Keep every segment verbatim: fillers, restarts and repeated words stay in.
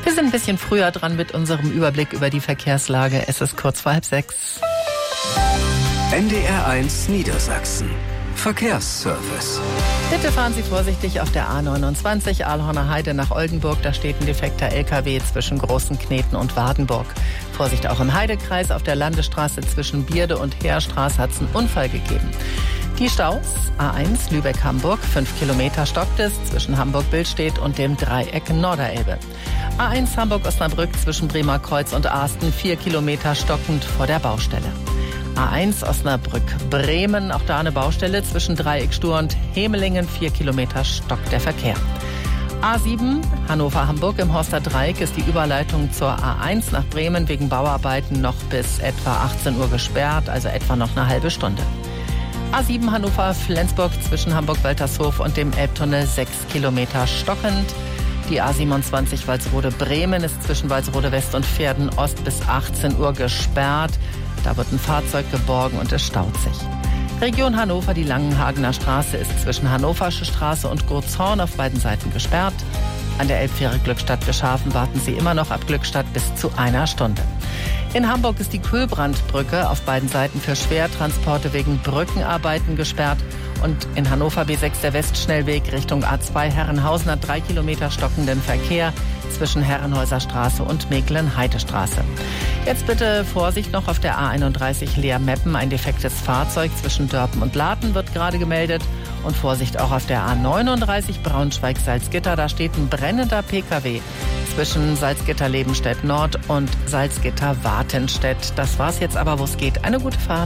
Wir sind ein bisschen früher dran mit unserem Überblick über die Verkehrslage. Es ist kurz vor halb sechs. N D R eins Niedersachsen. Verkehrsservice. Bitte fahren Sie vorsichtig auf der A neunundzwanzig Ahlhorner Heide nach Oldenburg. Da steht ein defekter L K W zwischen Großen Kneten und Wardenburg. Vorsicht auch im Heidekreis. Auf der Landesstraße zwischen Bierde und Heerstraße hat es einen Unfall gegeben. Die Staus: A eins Lübeck-Hamburg, fünf Kilometer stockt es zwischen Hamburg-Billstedt und dem Dreieck Norderelbe. A eins Hamburg-Osnabrück zwischen Bremerkreuz und Asten, vier Kilometer stockend vor der Baustelle. A eins Osnabrück-Bremen, auch da eine Baustelle zwischen Dreieck Stur und Hemelingen, vier Kilometer stockt der Verkehr. A sieben Hannover-Hamburg im Horster Dreieck ist die Überleitung zur A eins nach Bremen wegen Bauarbeiten noch bis etwa achtzehn Uhr gesperrt, also etwa noch eine halbe Stunde. A sieben Hannover-Flensburg zwischen Hamburg-Waltershof und dem Elbtunnel, sechs Kilometer stockend. Die A siebenundzwanzig Walsrode-Bremen ist zwischen Walsrode West und Verden Ost bis achtzehn Uhr gesperrt. Da wird ein Fahrzeug geborgen und es staut sich. Region Hannover, die Langenhagener Straße ist zwischen Hannoversche Straße und Gurzhorn auf beiden Seiten gesperrt. An der Elbfähre Glückstadt-Beschafen warten Sie immer noch ab Glückstadt bis zu einer Stunde. In Hamburg ist die Kühlbrandbrücke auf beiden Seiten für Schwertransporte wegen Brückenarbeiten gesperrt. Und in Hannover B sechs der Westschnellweg Richtung A zwei Herrenhausen hat drei Kilometer stockenden Verkehr zwischen Herrenhäuser Straße und Meglen-Heidestraße. Jetzt bitte Vorsicht noch auf der A einunddreißig Leer-Meppen. Ein defektes Fahrzeug zwischen Dörpen und Laten wird gerade gemeldet. Und Vorsicht auch auf der A neununddreißig Braunschweig-Salzgitter. Da steht ein brennender P K W zwischen Salzgitter-Lebenstedt Nord und Salzgitter-Wartenstedt. Das war's jetzt aber, wo es geht. Eine gute Fahrt.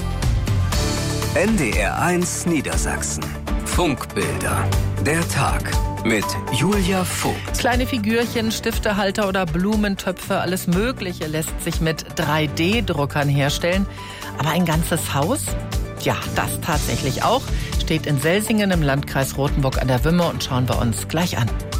N D R eins Niedersachsen. Funkbilder. Der Tag mit Julia Vogt. Kleine Figürchen, Stiftehalter oder Blumentöpfe, alles Mögliche lässt sich mit drei D Druckern herstellen. Aber ein ganzes Haus? Ja, das tatsächlich auch. Steht in Selsingen im Landkreis Rothenburg an der Wümme und schauen wir uns gleich an.